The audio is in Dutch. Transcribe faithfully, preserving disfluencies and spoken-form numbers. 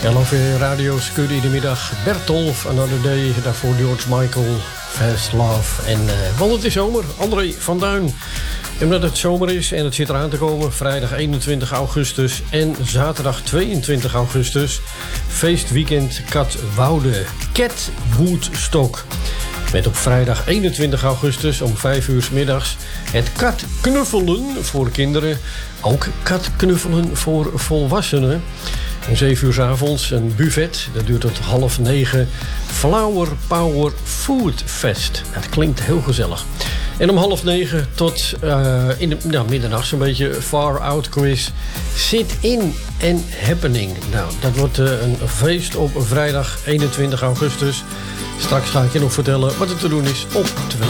En dan weer Radio Scuddy de middag. Bertolf, Another Day. Daarvoor George Michael, Fast Love. En uh, want het is zomer, André van Duin. En omdat het zomer is en het zit eraan te komen... vrijdag eenentwintig augustus en zaterdag tweeëntwintig augustus... feestweekend Katwoude, Cat Woodstock. Met op vrijdag eenentwintig augustus om vijf uur 's middags... het katknuffelen voor kinderen. Ook katknuffelen voor volwassenen. Om zeven uur 's avonds een buffet. Dat duurt tot half negen. Flower Power Food Fest. Dat klinkt heel gezellig. En om half negen tot uh, in de nou, middernacht een beetje Far Out Quiz. Sit in en happening. Nou, dat wordt uh, een feest op vrijdag eenentwintig augustus. Straks ga ik je nog vertellen wat er te doen is op twee.